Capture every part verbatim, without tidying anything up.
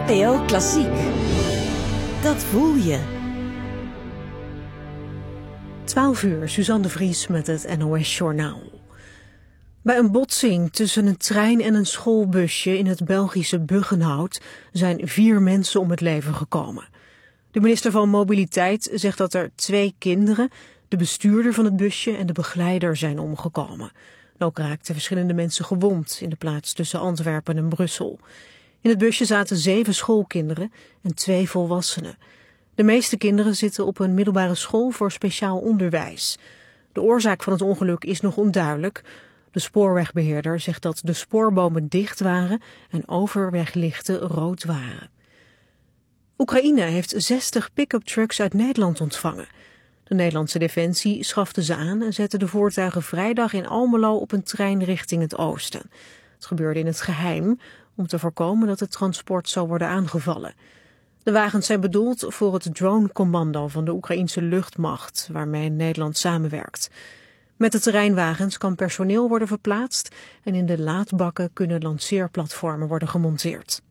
N P O Klassiek. Dat voel je. twaalf uur, Suzanne de Vries met het N O S-journaal. Bij een botsing tussen een trein en een schoolbusje in het Belgische Buggenhout zijn vier mensen om het leven gekomen. De minister van Mobiliteit zegt dat er twee kinderen, de bestuurder van het busje en de begeleider zijn omgekomen. Ook raakten verschillende mensen gewond in de plaats tussen Antwerpen en Brussel. In het busje zaten zeven schoolkinderen en twee volwassenen. De meeste kinderen zitten op een middelbare school voor speciaal onderwijs. De oorzaak van het ongeluk is nog onduidelijk. De spoorwegbeheerder zegt dat de spoorbomen dicht waren en overweglichten rood waren. Oekraïne heeft zestig pick-up trucks uit Nederland ontvangen. De Nederlandse Defensie schafte ze aan en zette de voertuigen vrijdag in Almelo op een trein richting het oosten. Het gebeurde in het geheim om te voorkomen dat het transport zou worden aangevallen. De wagens zijn bedoeld voor het dronecommando van de Oekraïense luchtmacht, waarmee Nederland samenwerkt. Met de terreinwagens kan personeel worden verplaatst en in de laadbakken kunnen lanceerplatformen worden gemonteerd.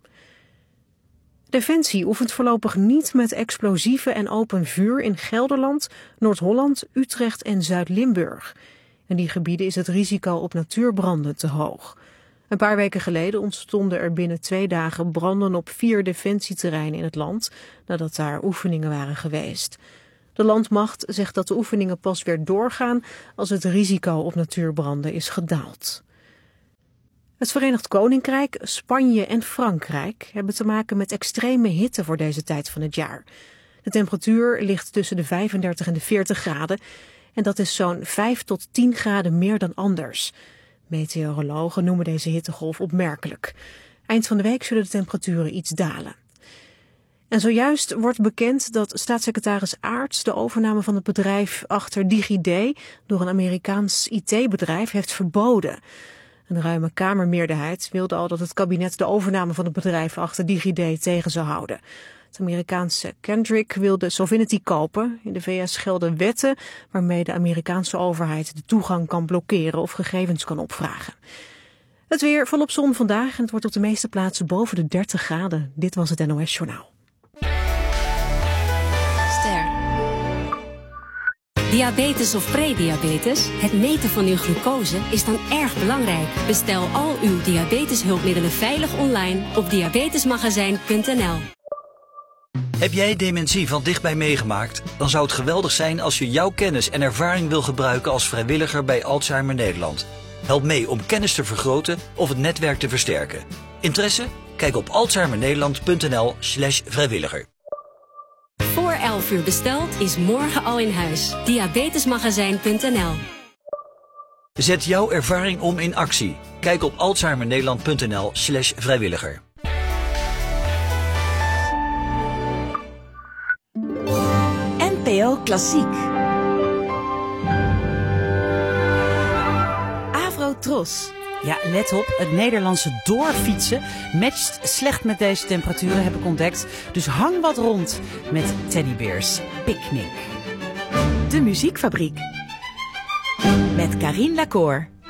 Defensie oefent voorlopig niet met explosieven en open vuur in Gelderland, Noord-Holland, Utrecht en Zuid-Limburg. In die gebieden is het risico op natuurbranden te hoog. Een paar weken geleden ontstonden er binnen twee dagen branden op vier defensieterreinen in het land, nadat daar oefeningen waren geweest. De landmacht zegt dat de oefeningen pas weer doorgaan als het risico op natuurbranden is gedaald. Het Verenigd Koninkrijk, Spanje en Frankrijk hebben te maken met extreme hitte voor deze tijd van het jaar. De temperatuur ligt tussen de vijfendertig en de veertig graden en dat is zo'n vijf tot tien graden meer dan anders. Meteorologen noemen deze hittegolf opmerkelijk. Eind van de week zullen de temperaturen iets dalen. En zojuist wordt bekend dat staatssecretaris Aerts de overname van het bedrijf achter DigiD door een Amerikaans I T-bedrijf heeft verboden. Een ruime kamermeerderheid wilde al dat het kabinet de overname van het bedrijf achter DigiD tegen zou houden. Het Amerikaanse Kendrick wilde Sofinity kopen. In de V S gelden wetten waarmee de Amerikaanse overheid de toegang kan blokkeren of gegevens kan opvragen. Het weer volop zon vandaag en het wordt op de meeste plaatsen boven de dertig graden. Dit was het N O S-journaal. Ster. Diabetes of prediabetes? Het meten van uw glucose is dan erg belangrijk. Bestel al uw diabeteshulpmiddelen veilig online op diabetesmagazijn punt n l. Heb jij dementie van dichtbij meegemaakt? Dan zou het geweldig zijn als je jouw kennis en ervaring wil gebruiken als vrijwilliger bij Alzheimer Nederland. Help mee om kennis te vergroten of het netwerk te versterken. Interesse? Kijk op alzheimernederland punt n l slash vrijwilliger. Voor elf uur besteld is morgen al in huis. diabetesmagazijn punt n l. Zet jouw ervaring om in actie. Kijk op alzheimernederland punt n l slash vrijwilliger. N P O Klassiek. Avrotros. Ja, let op, het Nederlandse doorfietsen matcht slecht met deze temperaturen, heb ik ontdekt. Dus hang wat rond met teddybears. Picnic. De Muziekfabriek. Met Carine Lacour.